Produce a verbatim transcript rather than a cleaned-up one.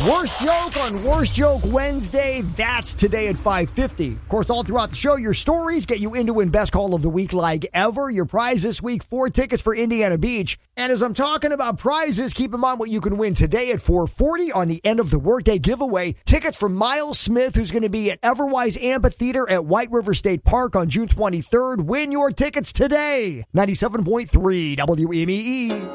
Worst joke on Worst Joke Wednesday. That's today at five fifty. Of course, all throughout the show, your stories get you in to win Best Call of the Week like ever. Your prize this week, four tickets for Indiana Beach. And as I'm talking about prizes, keep in mind what you can win today at four forty on the end of the workday giveaway. Tickets for Miles Smith, who's going to be at Everwise Amphitheater at White River State Park on June twenty-third. Win your tickets today. ninety-seven point three W M E E.